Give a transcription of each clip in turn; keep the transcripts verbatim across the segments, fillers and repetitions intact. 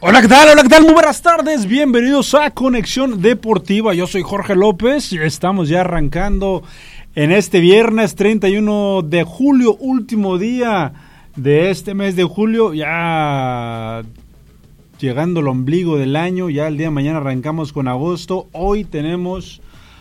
Hola, ¿qué tal? Hola, ¿qué tal? Muy buenas tardes, bienvenidos a Conexión Deportiva. Yo soy Jorge López y estamos ya arrancando en este viernes treinta y uno de julio, último día de este mes de julio, ya llegando al ombligo del año. Ya el día de mañana arrancamos con agosto. Hoy tenemos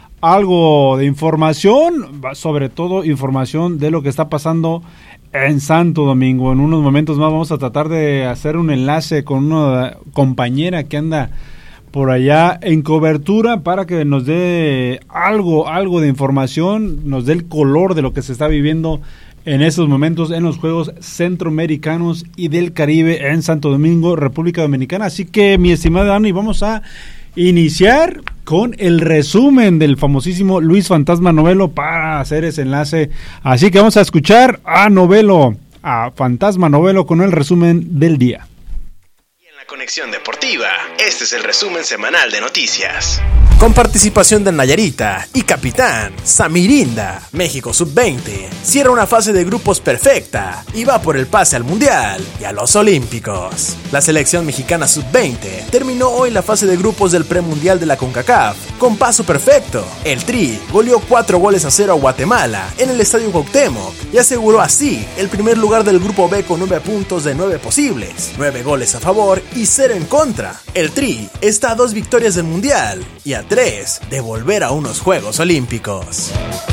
algo de información, sobre todo información de lo que está pasando en Santo Domingo. En unos momentos más vamos a tratar de hacer un enlace con una compañera que anda por allá en cobertura para que nos dé algo, algo de información, nos dé el color de lo que se está viviendo en estos momentos en los Juegos Centroamericanos y del Caribe en Santo Domingo, República Dominicana. Así que, mi estimada Dani, vamos a iniciar con el resumen del famosísimo Luis Fantasma Novelo para hacer ese enlace. Así que vamos a escuchar a Novelo, a Fantasma Novelo, con el resumen del día. Conexión Deportiva, este es el resumen semanal de noticias. Con participación del Nayarita y capitán Samirinda, México sub veinte cierra una fase de grupos perfecta y va por el pase al Mundial y a los Olímpicos. La selección mexicana sub veinte terminó hoy la fase de grupos del premundial de la CONCACAF con paso perfecto. El Tri goleó cuatro goles a cero a Guatemala en el Estadio Cuauhtémoc y aseguró así el primer lugar del grupo B con nueve puntos de nueve posibles, nueve goles a favor y cero en contra. El Tri está a dos victorias del Mundial y a tres de volver a unos Juegos Olímpicos.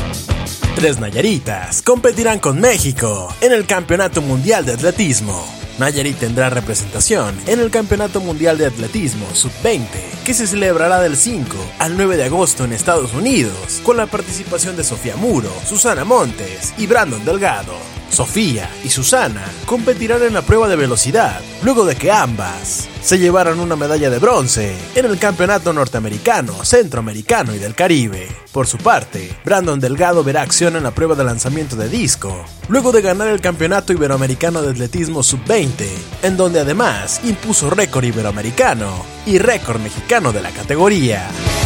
Tres Nayaritas competirán con México en el Campeonato Mundial de Atletismo. Nayarit tendrá representación en el Campeonato Mundial de Atletismo sub veinte, que se celebrará del cinco al nueve de agosto en Estados Unidos, con la participación de Sofía Muro, Susana Montes y Brandon Delgado. Sofía y Susana competirán en la prueba de velocidad, luego de que ambas se llevaran una medalla de bronce en el Campeonato Norteamericano, Centroamericano y del Caribe. Por su parte, Brandon Delgado verá acción en la prueba de lanzamiento de disco, luego de ganar el Campeonato Iberoamericano de Atletismo sub veinte, en donde además impuso récord iberoamericano y récord mexicano de la categoría.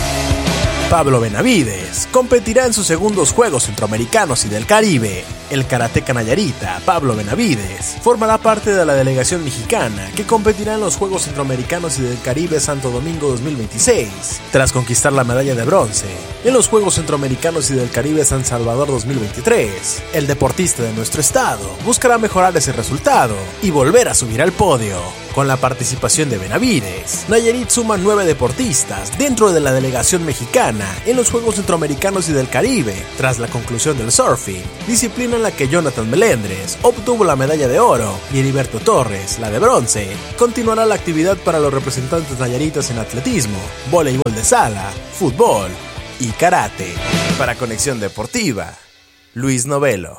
Pablo Benavides competirá en sus segundos Juegos Centroamericanos y del Caribe. El karateca nayarita Pablo Benavides formará parte de la delegación mexicana que competirá en los Juegos Centroamericanos y del Caribe Santo Domingo dos mil veintiséis, tras conquistar la medalla de bronce en los Juegos Centroamericanos y del Caribe San Salvador dos mil veintitrés. El deportista de nuestro estado buscará mejorar ese resultado y volver a subir al podio. Con la participación de Benavides, Nayarit suma nueve deportistas dentro de la delegación mexicana en los Juegos Centroamericanos y del Caribe, tras la conclusión del surfing, disciplina en la que Jonathan Melendres obtuvo la medalla de oro y Heriberto Torres la de bronce. Continuará la actividad para los representantes nayaritas en atletismo, voleibol de sala, fútbol y karate. Para Conexión Deportiva, Luis Novelo.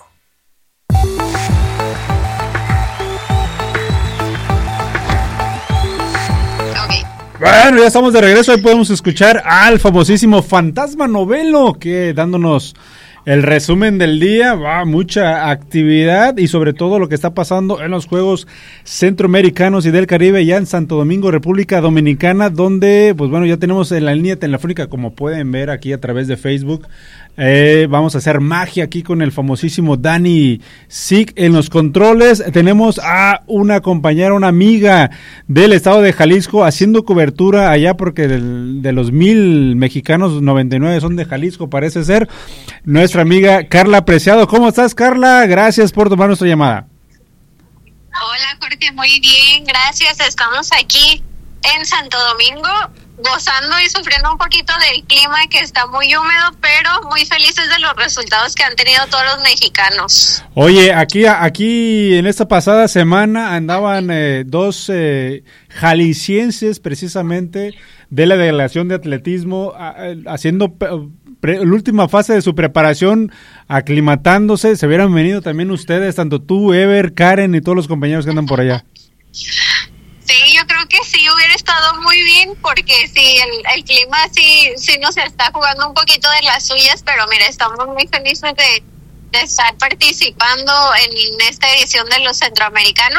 Bueno, ya estamos de regreso. Ahí podemos escuchar al famosísimo Fantasma Novelo, que dándonos el resumen del día. Va, mucha actividad y sobre todo lo que está pasando en los Juegos Centroamericanos y del Caribe ya en Santo Domingo, República Dominicana, donde, pues bueno, ya tenemos en la línea telefónica, como pueden ver aquí a través de Facebook. Eh, vamos a hacer magia aquí con el famosísimo Dani Sig en los controles. Tenemos a una compañera, una amiga del estado de Jalisco haciendo cobertura allá, porque del, de los mil mexicanos, noventa y nueve son de Jalisco, parece ser. Nuestra amiga Carla Preciado. ¿Cómo estás, Carla? Gracias por tomar nuestra llamada. Hola, Jorge, muy bien, gracias. Estamos aquí en Santo Domingo, gozando y sufriendo un poquito del clima que está muy húmedo, pero muy felices de los resultados que han tenido todos los mexicanos. Oye, aquí aquí en esta pasada semana andaban eh, dos eh, jaliscienses precisamente de la delegación de atletismo eh, haciendo pre, la última fase de su preparación, aclimatándose. Se hubieran venido también ustedes, tanto tú, Ever, Karen y todos los compañeros que andan por allá. Sí, yo creo que sí hubiera estado muy bien, porque sí, el, el clima sí, sí nos está jugando un poquito de las suyas, pero mira, estamos muy felices de, de estar participando en esta edición de los centroamericanos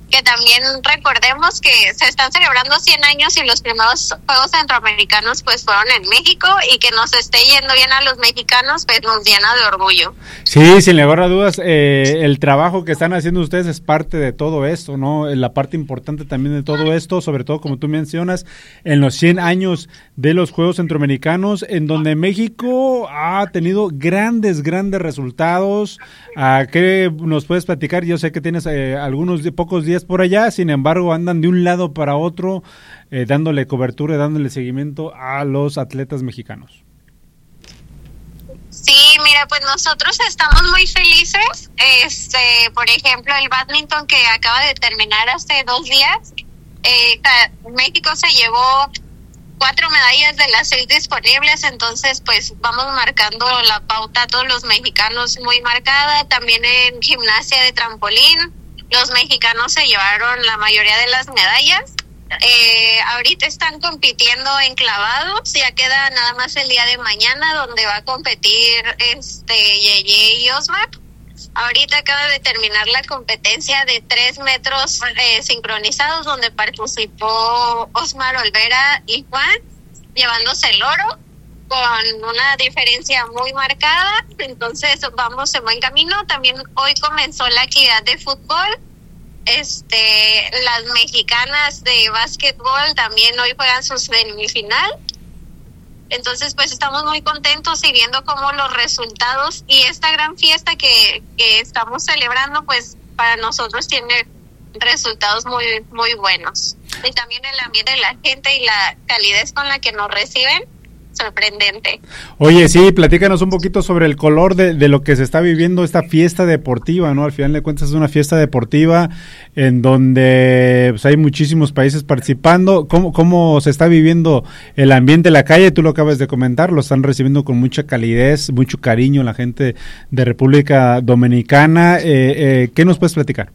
que también recordemos que se están celebrando cien años y los primeros Juegos Centroamericanos pues fueron en México, y que nos esté yendo bien a los mexicanos pues nos llena de orgullo. Sí, sin lugar a dudas, eh, el trabajo que están haciendo ustedes es parte de todo esto, ¿no? La parte importante también de todo esto, sobre todo como tú mencionas, en los cien años de los Juegos Centroamericanos, en donde México ha tenido grandes, grandes resultados. ¿A qué nos puedes platicar? Yo sé que tienes eh, algunos de, pocos días por allá, sin embargo andan de un lado para otro eh, dándole cobertura, dándole seguimiento a los atletas mexicanos. Sí, mira, pues nosotros estamos muy felices. Este, por ejemplo, el bádminton que acaba de terminar hace dos días, eh, México se llevó cuatro medallas de las seis disponibles, entonces pues vamos marcando la pauta a todos los mexicanos muy marcada. También en gimnasia de trampolín, los mexicanos se llevaron la mayoría de las medallas. Eh, ahorita están compitiendo en clavados, ya queda nada más el día de mañana donde va a competir este Yeye y Osmar. Ahorita acaba de terminar la competencia de tres metros eh, sincronizados, donde participó Osmar Olvera y Juan, llevándose el oro con una diferencia muy marcada. Entonces vamos en buen camino. También hoy comenzó la actividad de fútbol. Este, las mexicanas de básquetbol también hoy juegan su semifinal. Entonces pues estamos muy contentos y viendo cómo los resultados y esta gran fiesta que, que estamos celebrando pues para nosotros tiene resultados muy muy buenos. Y también el ambiente de la gente y la calidez con la que nos reciben, sorprendente. Oye, sí, platícanos un poquito sobre el color de, de lo que se está viviendo esta fiesta deportiva, ¿no? Al final de cuentas es una fiesta deportiva en donde pues, hay muchísimos países participando. ¿Cómo, cómo se está viviendo el ambiente en la calle? Tú lo acabas de comentar, lo están recibiendo con mucha calidez, mucho cariño la gente de República Dominicana. Eh, eh, ¿Qué nos puedes platicar?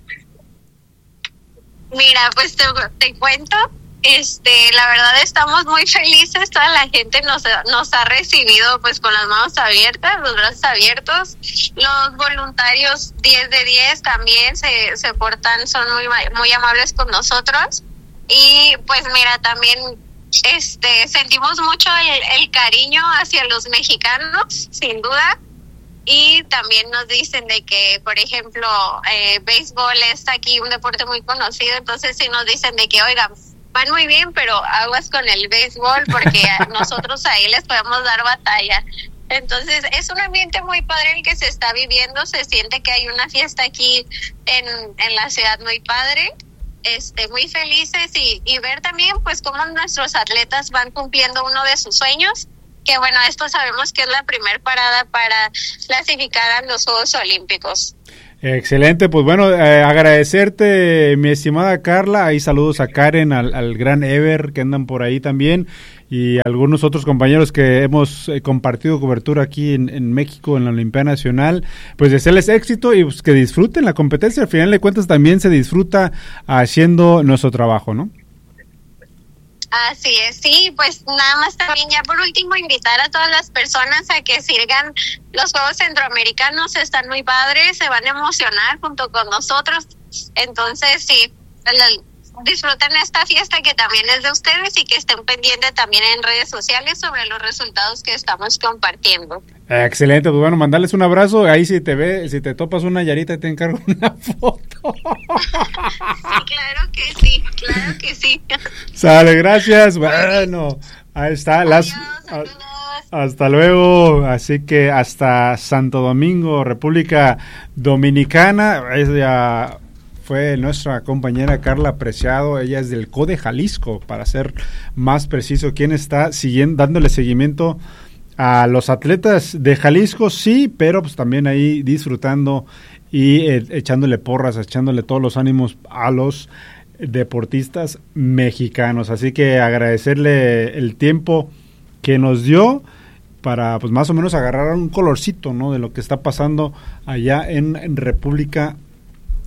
Mira, pues te, te cuento. Este, la verdad estamos muy felices, toda la gente nos, nos ha recibido pues con las manos abiertas, los brazos abiertos. Los voluntarios diez de diez también se, se portan, son muy, muy amables con nosotros. Y pues mira, también este sentimos mucho el, el cariño hacia los mexicanos, sin duda. Y también nos dicen de que, por ejemplo, eh, béisbol es aquí un deporte muy conocido, entonces sí nos dicen de que, oigan, van muy bien, pero aguas con el béisbol porque nosotros ahí les podemos dar batalla. Entonces es un ambiente muy padre el que se está viviendo, se siente que hay una fiesta aquí en, en la ciudad muy padre, este, muy felices y, y ver también pues cómo nuestros atletas van cumpliendo uno de sus sueños, que bueno, esto sabemos que es la primer parada para clasificar a los Juegos Olímpicos. Excelente, pues bueno, eh, agradecerte, mi estimada Carla, ahí saludos a Karen, al, al gran Ever que andan por ahí también y algunos otros compañeros que hemos eh, compartido cobertura aquí en, en México en la Olimpiada Nacional, pues desearles éxito y pues, que disfruten la competencia, al final de cuentas también se disfruta haciendo nuestro trabajo, ¿no? Así es, sí, pues nada más también ya por último invitar a todas las personas a que sigan los Juegos Centroamericanos, están muy padres, se van a emocionar junto con nosotros, entonces sí, disfruten esta fiesta que también es de ustedes y que estén pendientes también en redes sociales sobre los resultados que estamos compartiendo. Excelente, pues bueno, mandarles un abrazo, ahí si te ve, si te topas una Yarita te encargo una foto. Sí, claro que sí, claro que sí. Sale, gracias, bueno, ahí está. Las, Adiós, a, hasta luego, así que hasta Santo Domingo, República Dominicana, ella fue nuestra compañera Carla Preciado, ella es del C O D E Jalisco, para ser más preciso, quien está siguiendo, dándole seguimiento a los atletas de Jalisco, sí, pero pues también ahí disfrutando y eh, echándole porras, echándole todos los ánimos a los deportistas mexicanos. Así que agradecerle el tiempo que nos dio para pues más o menos agarrar un colorcito, ¿no?, de lo que está pasando allá en, en República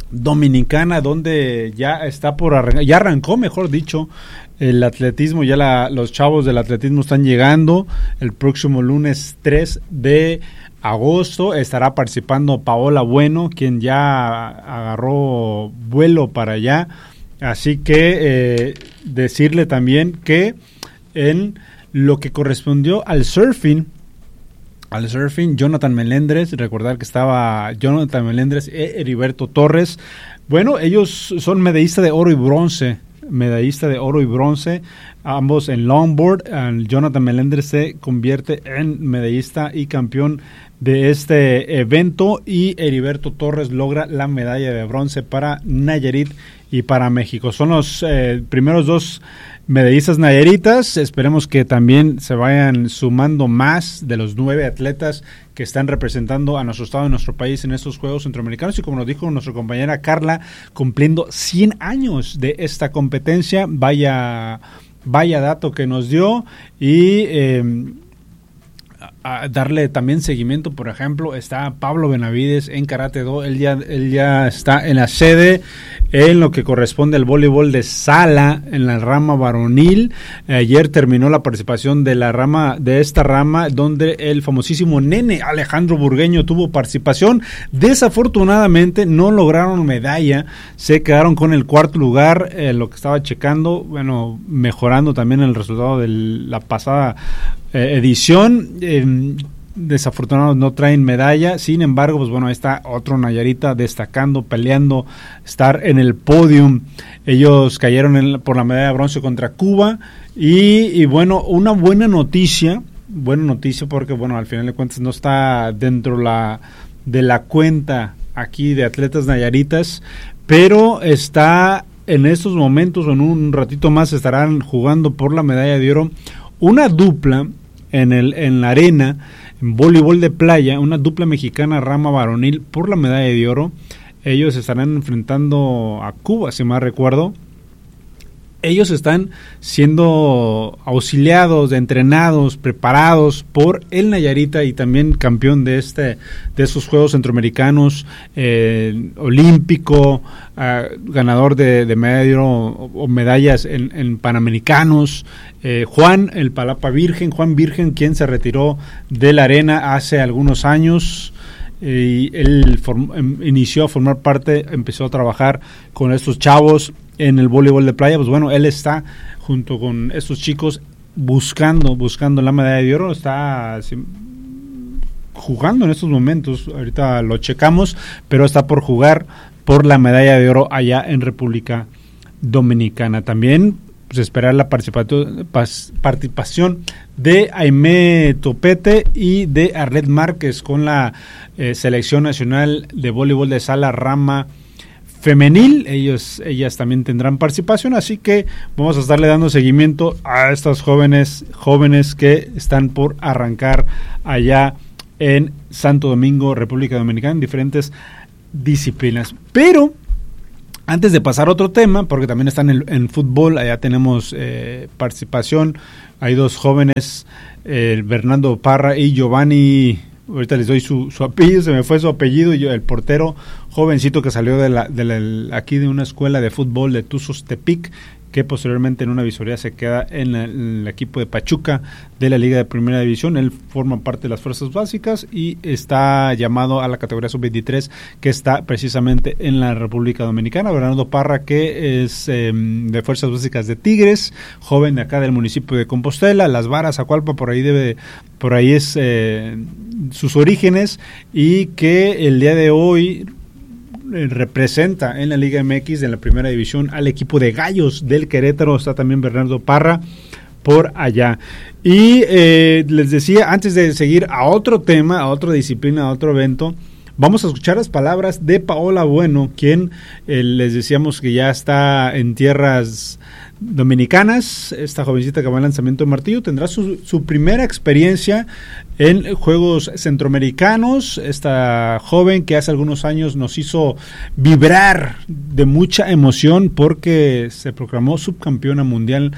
Dominicana, donde ya está por arrancar, ya arrancó, mejor dicho, el atletismo. Ya la, los chavos del atletismo están llegando. El próximo lunes tres de agosto estará participando Paola Bueno, quien ya agarró vuelo para allá. Así que eh, decirle también que en lo que correspondió al surfing, al surfing, Jonathan Melendres, recordar que estaba Jonathan Melendres y Heriberto Torres. Bueno, ellos son medallistas de oro y bronce, medallista de oro y bronce, ambos en longboard. Jonathan Melendres se convierte en medallista y campeón de este evento, y Heriberto Torres logra la medalla de bronce para Nayarit y para México. Son los eh, primeros dos medallistas nayaritas. Esperemos que también se vayan sumando más de los nueve atletas que están representando a nuestro estado y nuestro país en estos Juegos Centroamericanos, y como nos dijo nuestra compañera Carla, cumpliendo cien años de esta competencia. Vaya, vaya dato que nos dio. Y eh, a darle también seguimiento, por ejemplo, está Pablo Benavides en Karate Do. Él ya, él ya está en la sede en lo que corresponde al voleibol de sala en la rama varonil. Ayer terminó la participación de la rama, de esta rama, donde el famosísimo nene Alejandro Burgueño tuvo participación. Desafortunadamente no lograron medalla, se quedaron con el cuarto lugar, eh, lo que estaba checando, bueno, mejorando también el resultado de la pasada eh, edición. Eh, desafortunados no traen medalla. Sin embargo, pues bueno, está otro Nayarita destacando, peleando, estar en el podium. Ellos cayeron en, por la medalla de bronce contra Cuba. Y, y bueno, una buena noticia, buena noticia porque bueno, al final de cuentas no está dentro la, de la cuenta aquí de atletas nayaritas, pero está en estos momentos, o en un ratito más, estarán jugando por la medalla de oro una dupla en el en la arena, en voleibol de playa, una dupla mexicana rama varonil por la medalla de oro. Ellos estarán enfrentando a Cuba, si mal recuerdo. Ellos están siendo auxiliados, entrenados, preparados por el Nayarita, y también campeón de este de estos Juegos Centroamericanos, eh, olímpico, eh, ganador de, de medalla de oro o, o medallas en, en Panamericanos. Eh, Juan, el Palapa Virgen, Juan Virgen, quien se retiró de la arena hace algunos años. Y él form, inició a formar parte, empezó a trabajar con estos chavos en el voleibol de playa. Pues bueno, él está junto con estos chicos buscando, buscando la medalla de oro. Está sí, jugando en estos momentos, ahorita lo checamos, pero está por jugar por la medalla de oro allá en República Dominicana. También pues esperar la participación de Aimé Topete y de Arlet Márquez con la eh, selección nacional de voleibol de sala rama femenil. Ellos, ellas también tendrán participación, así que vamos a estarle dando seguimiento a estos jóvenes, jóvenes que están por arrancar allá en Santo Domingo, República Dominicana, en diferentes disciplinas. Pero antes de pasar a otro tema, porque también están en, en fútbol, allá tenemos eh, participación. Hay dos jóvenes, eh, Bernardo Parra y Giovanni, ahorita les doy su, su apellido, se me fue su apellido, y el portero jovencito que salió de la, de la, aquí de una escuela de fútbol de Tuzos Tepic, que posteriormente en una visoría se queda en, la, en el equipo de Pachuca de la Liga de Primera División. Él forma parte de las fuerzas básicas y está llamado a la categoría sub veintitrés, que está precisamente en la República Dominicana. Bernardo Parra, que es eh, de fuerzas básicas de Tigres, joven de acá del municipio de Compostela, Las Varas, Acualpa, por ahí debe, por ahí es eh, sus orígenes, y que el día de hoy representa en la Liga M X de la Primera División al equipo de Gallos del Querétaro. Está también Bernardo Parra por allá. Y eh, les decía, antes de seguir a otro tema, a otra disciplina, a otro evento, vamos a escuchar las palabras de Paola Bueno, quien eh, les decíamos que ya está en tierras dominicanas. Esta jovencita que va al lanzamiento de martillo tendrá su, su primera experiencia en Juegos Centroamericanos. Esta joven que hace algunos años nos hizo vibrar de mucha emoción porque se proclamó subcampeona mundial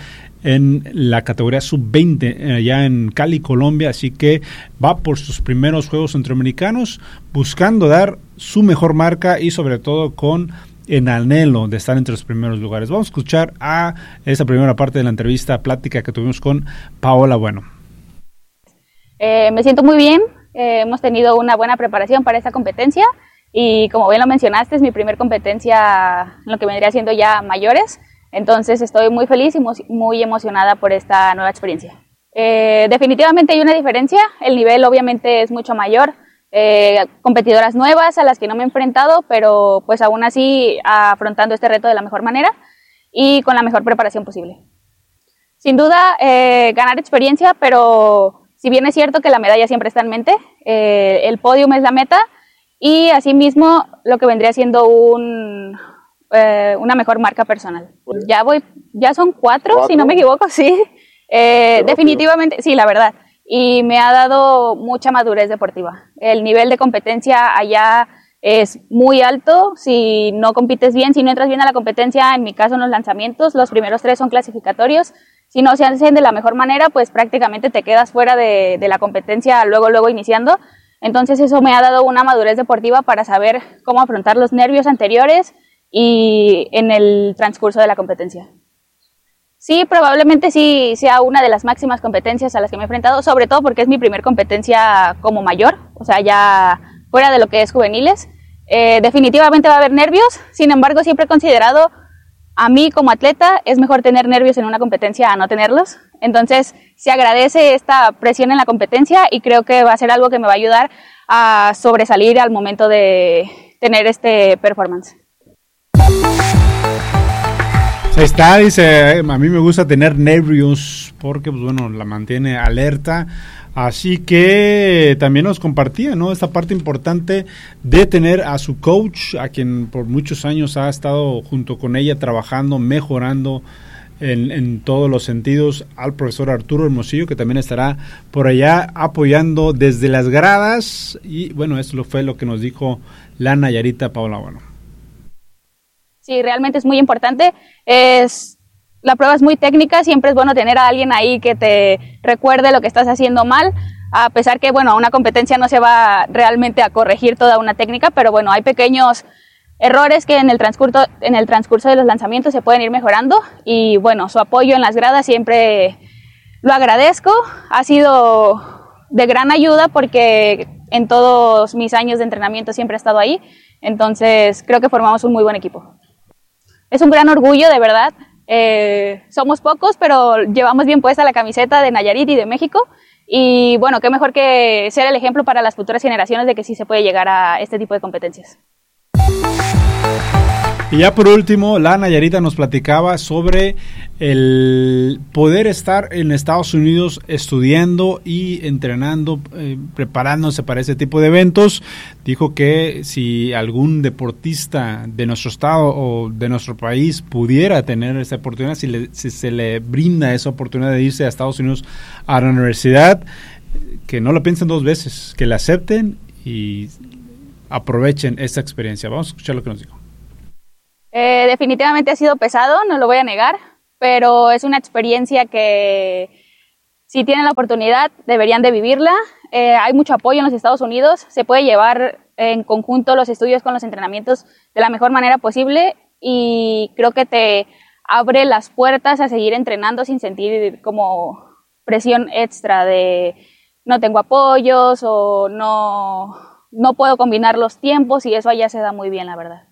en la categoría sub veinte allá en Cali, Colombia, así que va por sus primeros Juegos Centroamericanos buscando dar su mejor marca y sobre todo con en anhelo de estar entre los primeros lugares. Vamos a escuchar a esa primera parte de la entrevista, plática que tuvimos con Paola Bueno. Eh, me siento muy bien, eh, hemos tenido una buena preparación para esta competencia y como bien lo mencionaste, es mi primer competencia en lo que vendría siendo ya mayores, entonces estoy muy feliz y muy emocionada por esta nueva experiencia. Eh, definitivamente hay una diferencia, el nivel obviamente es mucho mayor, eh, competidoras nuevas a las que no me he enfrentado, pero pues aún así afrontando este reto de la mejor manera y con la mejor preparación posible. Sin duda, eh, ganar experiencia, pero si bien es cierto que la medalla siempre está en mente, eh, el podium es la meta y asimismo lo que vendría siendo un, eh, una mejor marca personal. Ya voy, ya son cuatro, ¿Cuatro? si no me equivoco, sí. Eh, definitivamente, sí, la verdad. Y me ha dado mucha madurez deportiva. El nivel de competencia allá es muy alto. Si no compites bien, si no entras bien a la competencia, en mi caso en los lanzamientos, los primeros tres son clasificatorios. Si no se hacen de la mejor manera, pues prácticamente te quedas fuera de, de la competencia luego, luego iniciando. Entonces eso me ha dado una madurez deportiva para saber cómo afrontar los nervios anteriores y en el transcurso de la competencia. Sí, probablemente sí sea una de las máximas competencias a las que me he enfrentado, sobre todo porque es mi primer competencia como mayor, o sea, ya fuera de lo que es juveniles. Eh, definitivamente va a haber nervios, sin embargo siempre he considerado a mí como atleta es mejor tener nervios en una competencia a no tenerlos, entonces se agradece esta presión en la competencia y creo que va a ser algo que me va a ayudar a sobresalir al momento de tener este performance. Ahí está, dice, a mí me gusta tener nervios porque pues bueno, la mantiene alerta. Así que también nos compartía, ¿no? Esta parte importante de tener a su coach, a quien por muchos años ha estado junto con ella trabajando, mejorando en, en todos los sentidos, al profesor Arturo Hermosillo, que también estará por allá apoyando desde las gradas. Y bueno, eso fue lo que nos dijo la Nayarita Paola Bueno. Sí, realmente es muy importante. Es... La prueba es muy técnica, siempre es bueno tener a alguien ahí que te recuerde lo que estás haciendo mal, a pesar que, bueno, una competencia no se va realmente a corregir toda una técnica, pero bueno, hay pequeños errores que en el transcurso, en el transcurso de los lanzamientos se pueden ir mejorando y, bueno, su apoyo en las gradas siempre lo agradezco, ha sido de gran ayuda porque en todos mis años de entrenamiento siempre he estado ahí, entonces creo que formamos un muy buen equipo. Es un gran orgullo, de verdad. Eh, somos pocos, pero llevamos bien puesta la camiseta de Nayarit y de México y bueno, qué mejor que ser el ejemplo para las futuras generaciones de que sí se puede llegar a este tipo de competencias. Y ya por último, la Nayarita nos platicaba sobre el poder estar en Estados Unidos estudiando y entrenando, eh, preparándose para ese tipo de eventos. Dijo que si algún deportista de nuestro estado o de nuestro país pudiera tener esa oportunidad, si, le, si se le brinda esa oportunidad de irse a Estados Unidos a la universidad, que no lo piensen dos veces, que la acepten y aprovechen esta experiencia. Vamos a escuchar lo que nos dijo. Eh, definitivamente ha sido pesado, no lo voy a negar, pero es una experiencia que si tienen la oportunidad deberían de vivirla. Eh, hay mucho apoyo en los Estados Unidos, se puede llevar en conjunto los estudios con los entrenamientos de la mejor manera posible y creo que te abre las puertas a seguir entrenando sin sentir como presión extra de no tengo apoyos o no, no puedo combinar los tiempos y eso allá se da muy bien, la verdad.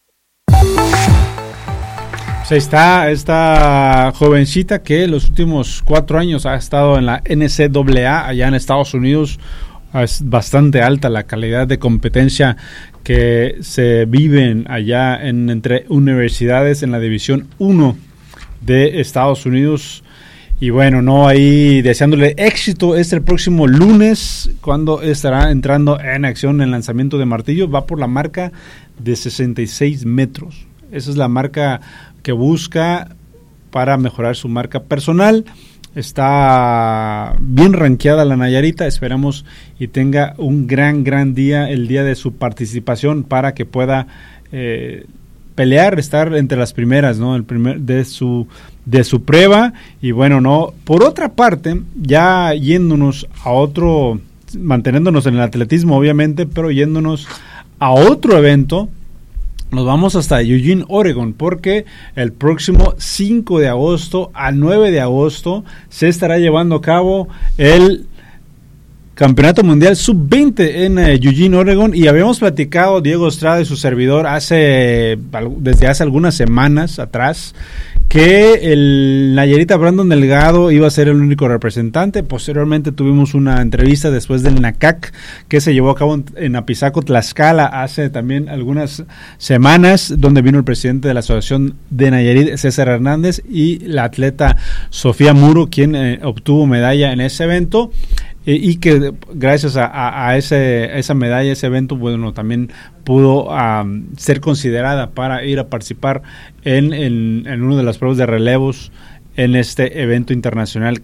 Pues ahí está esta jovencita que los últimos cuatro años ha estado en la N C A A allá en Estados Unidos. Es bastante alta la calidad de competencia que se viven allá en, entre universidades en la División uno de Estados Unidos. Y bueno, no ahí deseándole éxito. Es el próximo lunes cuando estará entrando en acción el lanzamiento de martillo. Va por la marca de sesenta y seis metros. Esa es la marca que busca para mejorar su marca personal. Está bien rankeada la Nayarita. Esperamos y tenga un gran, gran día el día de su participación para que pueda eh, pelear, estar entre las primeras, ¿no? El primer de su de su prueba. Y bueno, no. Por otra parte, ya yéndonos a otro, manteniéndonos en el atletismo, obviamente, pero yéndonos a otro evento, nos vamos hasta Eugene, Oregon, porque el próximo cinco de agosto al nueve de agosto se estará llevando a cabo el Campeonato Mundial sub veinte en eh, Eugene, Oregon, y habíamos platicado, Diego Estrada y su servidor, hace desde hace algunas semanas atrás, que el Nayarita Brandon Delgado iba a ser el único representante. Posteriormente tuvimos una entrevista después del NACAC que se llevó a cabo en, en Apizaco, Tlaxcala, hace también algunas semanas, donde vino el presidente de la Asociación de Nayarit, César Hernández, y la atleta Sofía Muro, quien eh, obtuvo medalla en ese evento. Y que gracias a, a, a, ese, a esa medalla, ese evento, bueno, también pudo um, ser considerada para ir a participar en, en, en una de las pruebas de relevos en este evento internacional,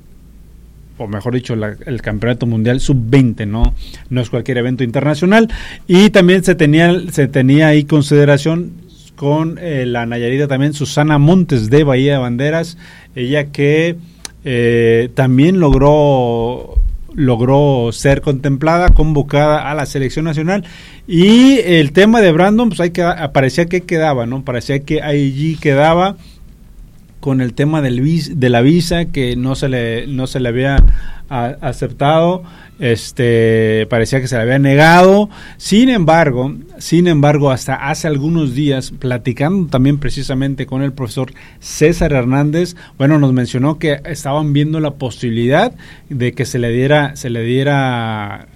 o mejor dicho, la, el Campeonato Mundial sub veinte, ¿no? No es cualquier evento internacional. Y también se tenía, se tenía ahí consideración con eh, la Nayarita también, Susana Montes de Bahía de Banderas, ella que eh, también logró... logró ser contemplada, convocada a la selección nacional. Y el tema de Brandon, pues ahí queda, parecía que quedaba, ¿no? Parecía que allí quedaba con el tema del vis, de la visa, que no se le no se le había a, aceptado, este parecía que se le había negado. Sin embargo, sin embargo, hasta hace algunos días, platicando también precisamente con el profesor César Hernández, bueno, nos mencionó que estaban viendo la posibilidad de que se le diera, se le diera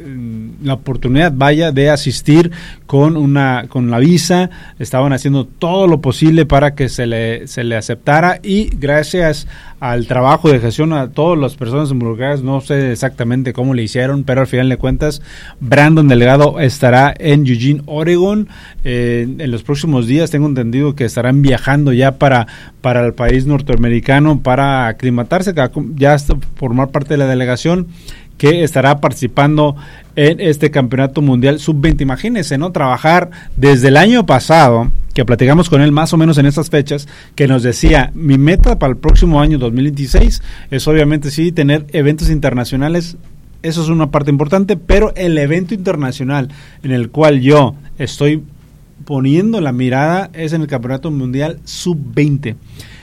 la oportunidad, vaya, de asistir con una con la visa. Estaban haciendo todo lo posible para que se le se le aceptara, y gracias al trabajo de gestión a todas las personas involucradas, no sé exactamente cómo le hicieron, pero al final de cuentas Brandon Delgado estará en Eugene, Oregon, eh, en los próximos días. Tengo entendido que estarán viajando ya para para el país norteamericano para aclimatarse, ya formar parte de la delegación que estará participando en este Campeonato Mundial sub veinte. Imagínense, ¿no? Trabajar desde el año pasado, que platicamos con él más o menos en estas fechas, que nos decía, mi meta para el próximo año dos mil veintiséis es obviamente sí tener eventos internacionales. Eso es una parte importante, pero el evento internacional en el cual yo estoy poniendo la mirada es en el Campeonato Mundial sub veinte.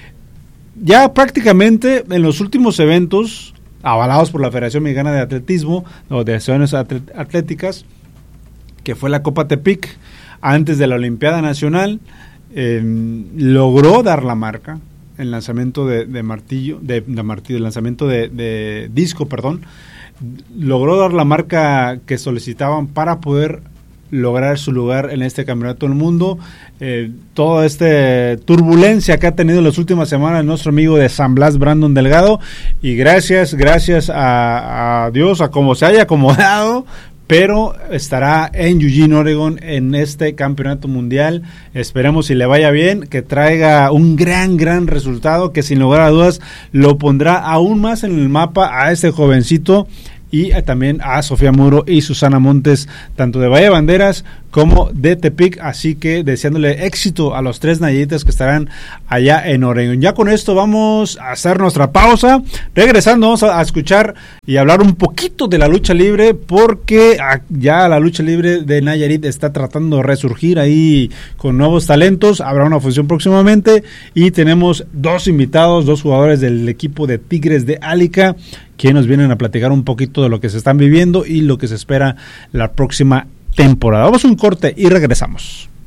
Ya prácticamente en los últimos eventos avalados por la Federación Mexicana de Atletismo o de Asociaciones Atléticas, que fue la Copa Tepic, antes de la Olimpiada Nacional, eh, logró dar la marca, el lanzamiento de, de martillo, de, de martillo, el lanzamiento de, de disco, perdón, logró dar la marca que solicitaban para poder lograr su lugar en este Campeonato del Mundo. Eh, toda esta turbulencia que ha tenido en las últimas semanas nuestro amigo de San Blas, Brandon Delgado, y gracias, gracias a, a Dios, a como se haya acomodado, pero estará en Eugene, Oregon, en este Campeonato Mundial. Esperemos si le vaya bien, que traiga un gran, gran resultado, que sin lugar a dudas lo pondrá aún más en el mapa a este jovencito, y también a Sofía Muro y Susana Montes, tanto de Bahía de Banderas como de Tepic. Así que deseándole éxito a los tres nayaritas que estarán allá en Oregon. Ya con esto vamos a hacer nuestra pausa. Regresando vamos a, a escuchar y hablar un poquito de la lucha libre, porque a, ya la lucha libre de Nayarit está tratando de resurgir ahí con nuevos talentos. Habrá una función próximamente y tenemos dos invitados, dos jugadores del equipo de Tigres de Álica, que nos vienen a platicar un poquito de lo que se están viviendo y lo que se espera la próxima temporada. Vamos a un corte y regresamos.